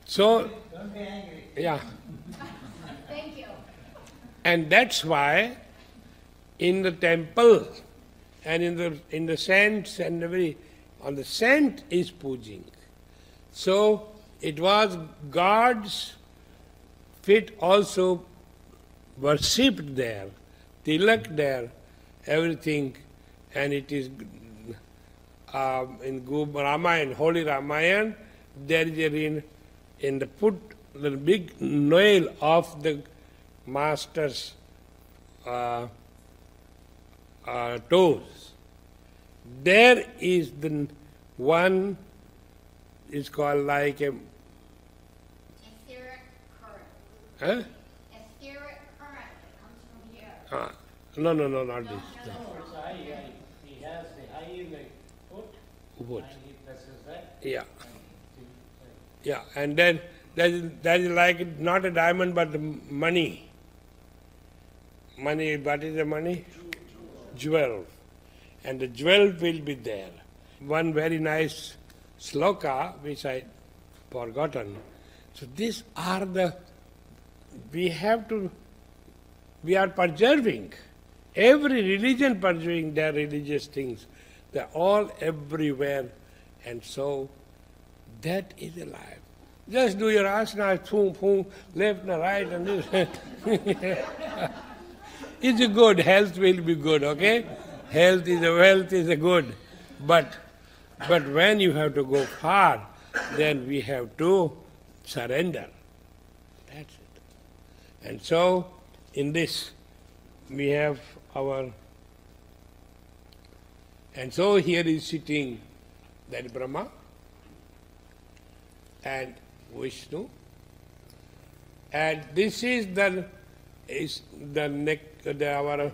So, Don't be angry. yeah. Thank you. And that's why in the temple and in the saints and on the saint is puja. So it was God's feet also worshipped there, tilak there, everything, and it is in Ramayana, Holy Ramayana, there is in the foot, the big nail of the master's toes. There is the one is called like a Etheric current. huh? Etheric current that comes from here. No, not this. No, it's he has the eye in the foot, Foot. and he presses that. Yeah, And yeah, and then that is like not a diamond but money. Money, what is the money? Jewel. And the jewel will be there. One very nice sloka which I forgotten. So these are we are preserving. Every religion preserving their religious things. They're all everywhere. And so that is alive. Just do your asana, boom, boom, left and right and this. It's a good, health will be good, okay? Wealth is a good. But when you have to go far, then we have to surrender. That's it. And so, in this, we have our... And so here is sitting that Brahma and Vishnu. And this is our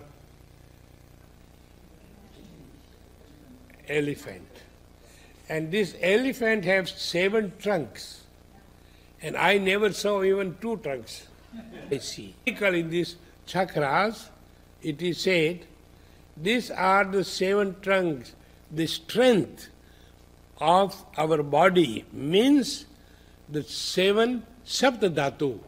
elephant. And this elephant has 7 trunks. And I never saw even 2 trunks. I see. In these chakras, it is said, these are the 7 trunks. The strength of our body means the 7 Sapta Dhatu.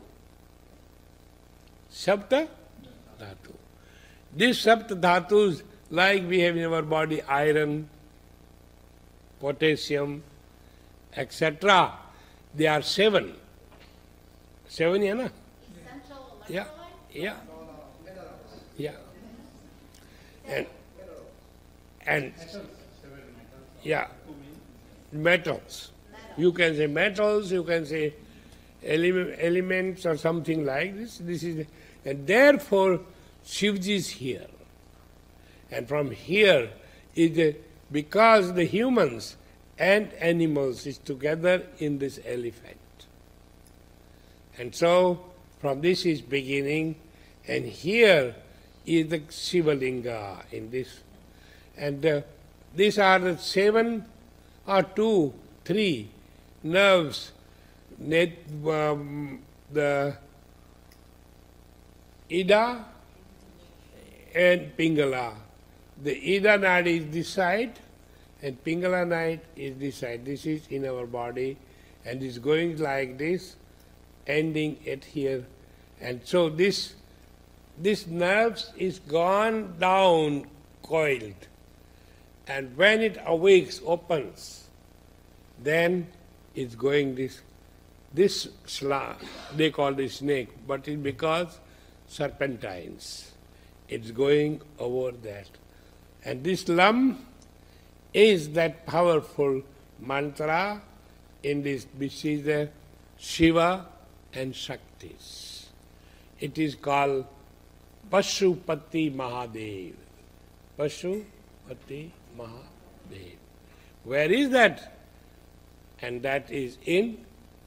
Sapta Dhatu. These Sapta Dhatus, like we have in our body iron, potassium, etc., they are 7. 7, yeah, na? Essential Yeah, electrolyte? yeah. And yeah, metals. You can say metals, you can say elements or something like this. And therefore, Shivji is here. And from here because the humans and animals is together in this elephant. And so, from this is beginning, and here is the Shivalinga in this. And these are the 7 or 2, 3 nerves, the Ida and Pingala. The Ida nadi is this side and Pingala nadi is this side. This is in our body and is going like this, ending at here. And so this nerves is gone down, coiled. And when it awakes, opens, then it's going this they call this snake, but it's because serpentines. It's going over that. And this lam is that powerful mantra in this, which is the Shiva and Shaktis. It is called Pashupati Mahadev. Pashupati Mahadev. Where is that? And that is in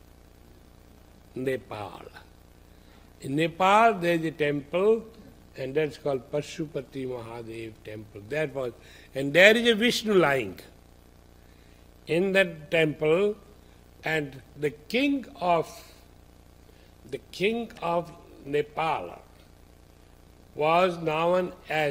Nepal. In Nepal there is a temple and that's called Pashupati Mahadev temple. And there is a Vishnu lying in that temple, and the king of Nepal was known as